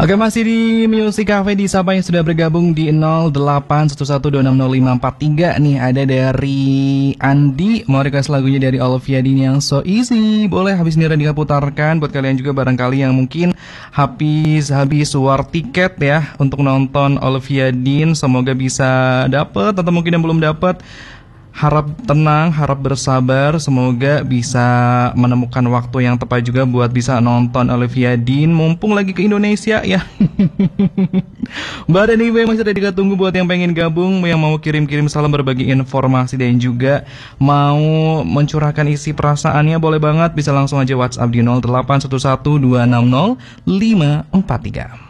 Oke, masih di Music Cafe, di siapa yang sudah bergabung di 0811260543 nih, ada dari Andi mau request lagunya dari Olivia Dean yang So Easy. Boleh habis ini Radika putarkan buat kalian juga barangkali yang mungkin habis war tiket ya untuk nonton Olivia Dean. Semoga bisa dapet atau mungkin yang belum dapet, harap tenang, harap bersabar. Semoga bisa menemukan waktu yang tepat juga buat bisa nonton Olivia Dean. Mumpung lagi ke Indonesia ya. But anyway, masih ada Dika tunggu buat yang pengen gabung, yang mau kirim-kirim salam, berbagi informasi, dan juga mau mencurahkan isi perasaannya. Boleh banget, bisa langsung aja WhatsApp di 0811260543.